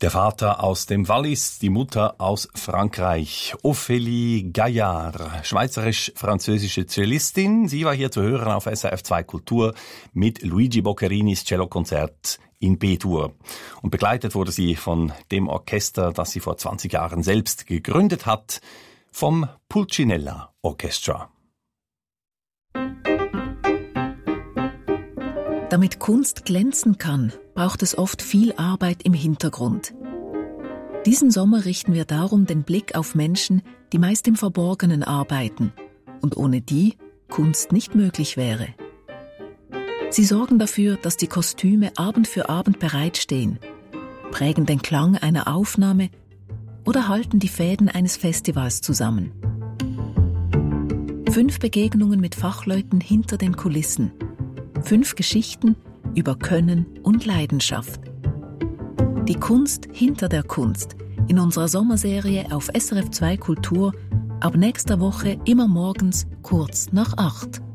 Der Vater aus dem Wallis, die Mutter aus Frankreich. Ophélie Gaillard, schweizerisch-französische Cellistin. Sie war hier zu hören auf SRF 2 Kultur mit Luigi Boccarinis Cellokonzert in B-Dur. Und begleitet wurde sie von dem Orchester, das sie vor 20 Jahren selbst gegründet hat, vom Pulcinella Orchestra. Damit Kunst glänzen kann, braucht es oft viel Arbeit im Hintergrund. Diesen Sommer richten wir darum den Blick auf Menschen, die meist im Verborgenen arbeiten und ohne die Kunst nicht möglich wäre. Sie sorgen dafür, dass die Kostüme Abend für Abend bereitstehen, prägen den Klang einer Aufnahme oder halten die Fäden eines Festivals zusammen. 5 Begegnungen mit Fachleuten hinter den Kulissen. 5 Geschichten über Können und Leidenschaft. Die Kunst hinter der Kunst in unserer Sommerserie auf SRF 2 Kultur ab nächster Woche immer morgens kurz nach 8.